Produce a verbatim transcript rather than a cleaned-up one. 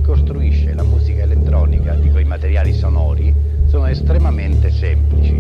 costruisce la musica elettronica di quei materiali sonori sono estremamente semplici.